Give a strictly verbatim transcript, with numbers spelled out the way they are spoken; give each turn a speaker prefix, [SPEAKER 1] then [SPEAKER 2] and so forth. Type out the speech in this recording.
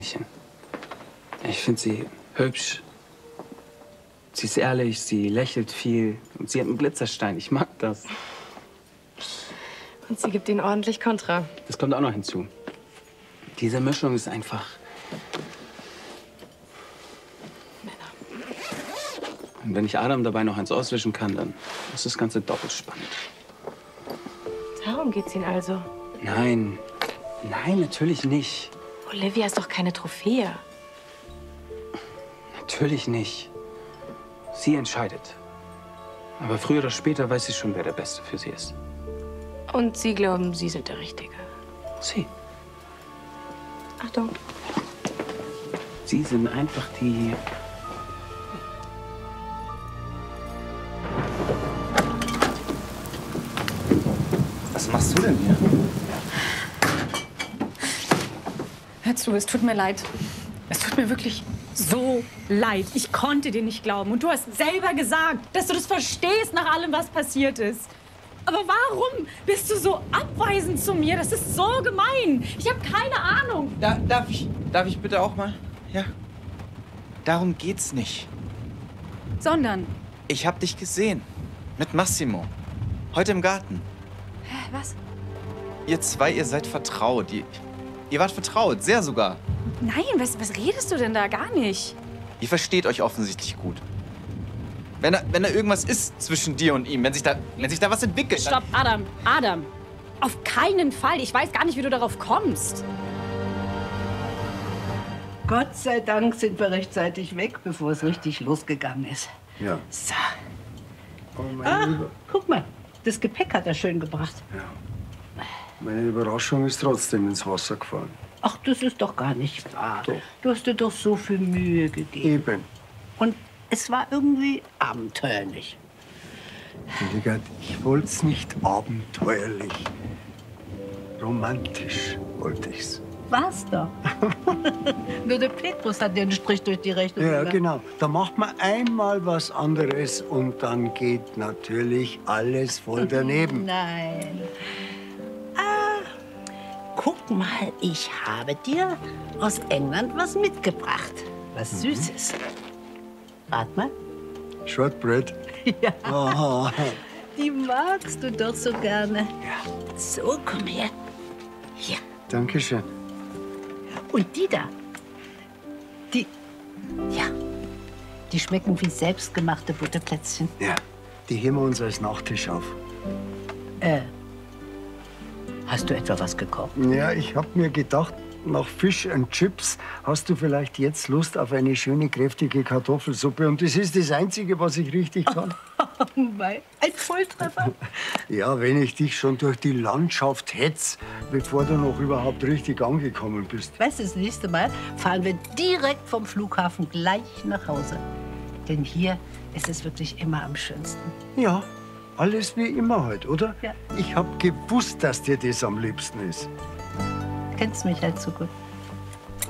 [SPEAKER 1] Ich finde sie hübsch. Sie ist ehrlich, sie lächelt viel und sie hat einen Glitzerstein. Ich mag das.
[SPEAKER 2] Und sie gibt ihnen ordentlich Kontra.
[SPEAKER 1] Das kommt auch noch hinzu. Diese Mischung ist einfach...
[SPEAKER 2] Männer.
[SPEAKER 1] Und wenn ich Adam dabei noch eins auswischen kann, dann ist das Ganze doppelt spannend.
[SPEAKER 2] Darum geht's ihnen also.
[SPEAKER 1] Nein, nein, natürlich nicht.
[SPEAKER 2] Olivia ist doch keine Trophäe.
[SPEAKER 1] Natürlich nicht. Sie entscheidet. Aber früher oder später weiß sie schon, wer der Beste für sie ist.
[SPEAKER 2] Und Sie glauben, Sie sind der Richtige.
[SPEAKER 1] Sie.
[SPEAKER 2] Achtung.
[SPEAKER 1] Sie sind einfach die...
[SPEAKER 3] Was machst du denn hier?
[SPEAKER 4] Hör zu, es tut mir leid. Es tut mir wirklich so leid. Ich konnte dir nicht glauben. Und du hast selber gesagt, dass du das verstehst nach allem, was passiert ist. Aber warum bist du so abweisend zu mir? Das ist so gemein. Ich habe keine Ahnung.
[SPEAKER 3] Da, darf ich, darf ich bitte auch mal? Ja. Darum geht's nicht.
[SPEAKER 4] Sondern?
[SPEAKER 3] Ich hab dich gesehen. Mit Massimo. Heute im Garten.
[SPEAKER 4] Hä, was?
[SPEAKER 3] Ihr zwei, ihr seid vertraut. Ihr, ihr wart vertraut, sehr sogar.
[SPEAKER 4] Nein, was, was redest du denn da? Gar nicht.
[SPEAKER 3] Ihr versteht euch offensichtlich gut. Wenn da, wenn da irgendwas ist zwischen dir und ihm, wenn sich da, wenn sich da was entwickelt...
[SPEAKER 4] Stopp, Adam, Adam. Auf keinen Fall. Ich weiß gar nicht, wie du darauf kommst.
[SPEAKER 5] Gott sei Dank sind wir rechtzeitig weg, bevor es richtig losgegangen ist.
[SPEAKER 6] Ja.
[SPEAKER 5] So.
[SPEAKER 6] Aber meine
[SPEAKER 5] Ah,
[SPEAKER 6] Über
[SPEAKER 5] guck mal, das Gepäck hat er schön gebracht.
[SPEAKER 6] ja. Meine Überraschung ist trotzdem ins Wasser gefallen.
[SPEAKER 5] Ach, das ist doch gar nicht wahr.
[SPEAKER 6] Doch.
[SPEAKER 5] Du hast dir doch so viel Mühe gegeben.
[SPEAKER 6] Eben.
[SPEAKER 5] Und es war irgendwie abenteuerlich.
[SPEAKER 6] Hildegard, ich wollte es nicht abenteuerlich. Romantisch wollte ich's.
[SPEAKER 5] War's doch. Nur der Petrus hat dir einen Strich durch die Rechnung
[SPEAKER 6] Ja,
[SPEAKER 5] gemacht.
[SPEAKER 6] genau. Da macht man einmal was anderes und dann geht natürlich alles voll daneben.
[SPEAKER 5] Nein. Ah, guck mal, ich habe dir aus England was mitgebracht. Was Süßes. Rat mal.
[SPEAKER 6] Shortbread.
[SPEAKER 5] Ja.
[SPEAKER 6] Aha.
[SPEAKER 5] Die magst du doch so gerne.
[SPEAKER 6] Ja.
[SPEAKER 5] So, komm her. Hier.
[SPEAKER 6] Dankeschön.
[SPEAKER 5] Und die da, die, ja, die schmecken wie selbstgemachte Butterplätzchen.
[SPEAKER 6] Ja, die heben wir uns als Nachtisch auf.
[SPEAKER 5] Äh, hast du etwa was gekocht?
[SPEAKER 6] Ja, ich hab mir gedacht, nach Fish and Chips hast du vielleicht jetzt Lust auf eine schöne, kräftige Kartoffelsuppe. Und das ist das Einzige, was ich richtig kann.
[SPEAKER 5] Oh mein, ein Volltreffer.
[SPEAKER 6] Ja, wenn ich dich schon durch die Landschaft hetz, bevor du noch überhaupt richtig angekommen bist.
[SPEAKER 5] Weißt du, das nächste Mal fahren wir direkt vom Flughafen gleich nach Hause. Denn hier ist es wirklich immer am schönsten.
[SPEAKER 6] Ja, alles wie immer halt, oder?
[SPEAKER 5] Ja.
[SPEAKER 6] Ich hab gewusst, dass dir das am liebsten ist.
[SPEAKER 5] Du kennst mich halt so gut.